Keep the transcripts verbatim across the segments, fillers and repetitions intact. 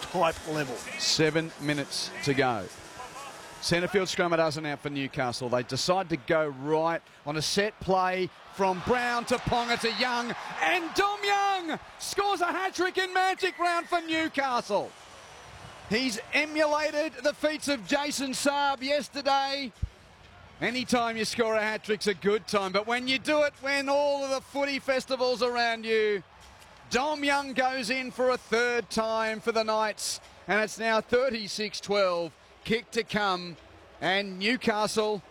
type level. Seven minutes to go. Centrefield scrum a dozen out for Newcastle. They decide to go right on a set play from Brown to Ponga to Young. And Dom Young scores a hat-trick in Magic Round for Newcastle. He's emulated the feats of Jason Saab yesterday. Anytime you score a hat-trick's a good time, but when you do it when all of the footy festivals around you, Dom Young goes in for a third time for the Knights, and it's now thirty-six twelve. Kick to come, and Newcastle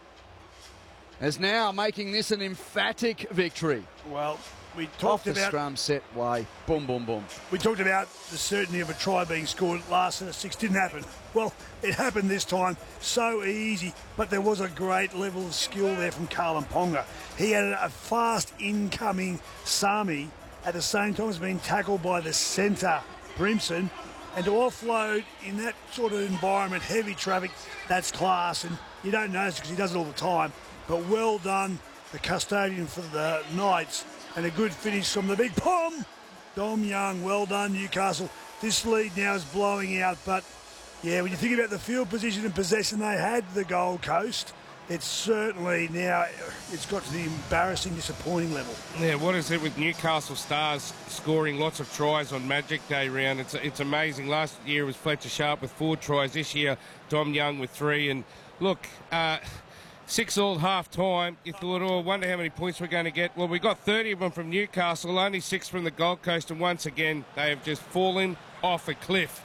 is now making this an emphatic victory. Well, we Off talked the about scrum set way. Boom, boom, boom. we talked about the certainty of a try being scored last set of six. Didn't happen. Well, it happened this time. So easy, but there was a great level of skill there from Kalyn Ponga. He had a fast incoming Sami at the same time as being tackled by the centre Brimson. And to offload in that sort of environment, heavy traffic, that's class. And you don't notice because he does it all the time. But well done, the custodian for the Knights. And a good finish from the big Pom. Dom Young, well done, Newcastle. This lead now is blowing out. But, yeah, when you think about the field position and possession they had, the Gold Coast, it's certainly now, it's got to the embarrassing, disappointing level. Yeah, what is it with Newcastle Stars scoring lots of tries on Magic Day round? It's it's amazing. Last year it was Fletcher Sharp with four tries. This year, Dom Young with three. And look, uh, six all half time. You thought, oh, I wonder how many points we're going to get. Well, we got thirty of them from Newcastle, only six from the Gold Coast. And once again, they have just fallen off a cliff.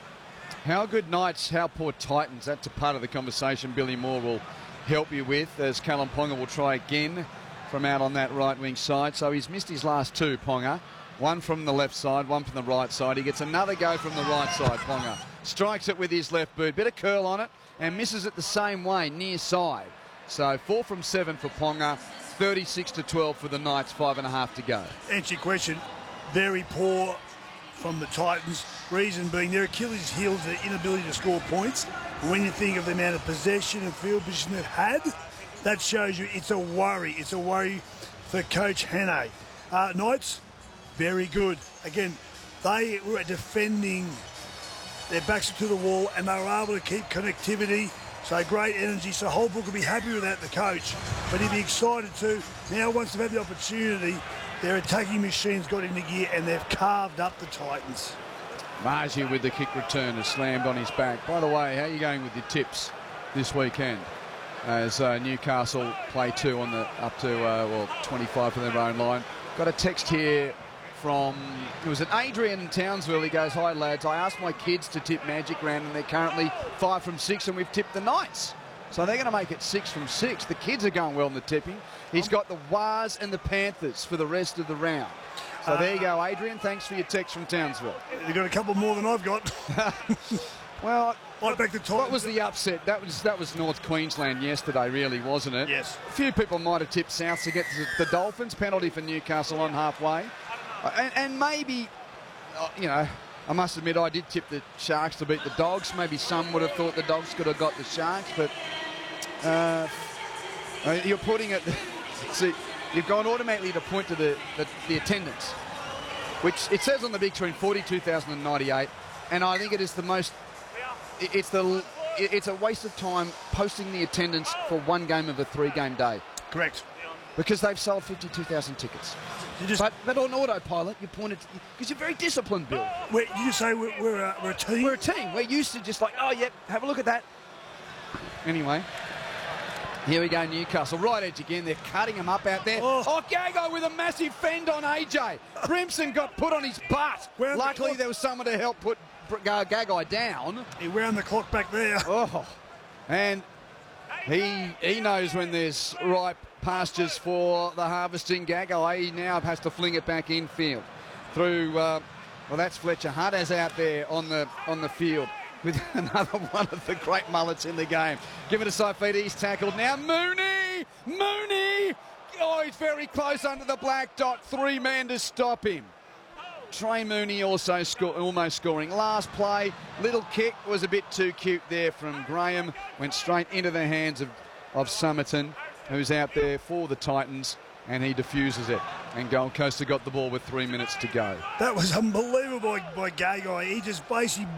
How good Knights, how poor Titans. That's a part of the conversation Billy Moore will help you with, as Kalyn Ponga will try again from out on that right wing side. So he's missed his last two, Ponga. One from the left side, one from the right side. He gets another go from the right side, Ponga. Strikes it with his left boot. Bit of curl on it and misses it the same way, near side. So four from seven for Ponga. thirty-six to twelve for the Knights, five and a half to go. Answer your question, very poor from the Titans. Reason being their Achilles heel is their inability to score points. And when you think of the amount of possession and field position they've had, that shows you it's a worry. It's a worry for Coach Hannay. Uh, Knights, very good. Again, they were defending their backs to the wall and they were able to keep connectivity. So great energy. So Holbrook will be happy with that, the coach. But he'll be excited too. Now, once they've had the opportunity, their attacking machines got into gear and they've carved up the Titans. Margie with the kick return has slammed on his back. By the way, how are you going with your tips this weekend? As uh, Newcastle play two on the up to uh, well twenty-five for their own line. Got a text here from, it was an Adrian in Townsville. He goes, hi lads, I asked my kids to tip Magic Round and they're currently five from six and we've tipped the Knights. So they're going to make it six from six. The kids are going well in the tipping. He's got the Wars and the Panthers for the rest of the round. So there you go, Adrian. Thanks for your text from Townsville. You've got a couple more than I've got. Well, Right back to Titans. what was the upset? That was that was North Queensland yesterday, really, wasn't it? Yes. A few people might have tipped South to get the, the Dolphins. Penalty for Newcastle on halfway. Uh, and, and maybe, uh, you know, I must admit I did tip the Sharks to beat the Dogs. Maybe some would have thought the Dogs could have got the Sharks, but uh, uh, you're putting it... see, you've gone automatically to point to the, the, the attendance, which it says on the big screen forty-two thousand ninety-eight, and I think it is the most, it, it's the, it, it's a waste of time posting the attendance for one game of a three-game day. Correct. Because they've sold fifty-two thousand tickets. You just, But, but on autopilot, you pointed, because you're very disciplined, Bill. we're, you just say we're, we're, a, we're a team? We're a team. We're used to just like, oh, yep, have a look at that. Anyway. Here we go, Newcastle. Right edge again. They're cutting him up out there. Oh, oh Gago with a massive fend on A J. Brimson got put on his butt. Round the Luckily, clock. there was someone to help put Gagai down. He wound the clock back there. Oh, and he he knows when there's ripe pastures for the harvesting. Gagai, he now has to fling it back infield through. Uh, well, that's Fletcher Hunters out there on the on the field with another one of the great mullets in the game. Give it to Saifiti, he's tackled now. Mooney! Mooney! Oh, he's very close under the black dot. Three men to stop him. Trey Mooney also sco almost scoring. Last play, little kick was a bit too cute there from Graham. Went straight into the hands of, of Somerton, who's out there for the Titans, and he diffuses it. And Gold Coast have got the ball with three minutes to go. That was unbelievable by, by Gagai. He just basically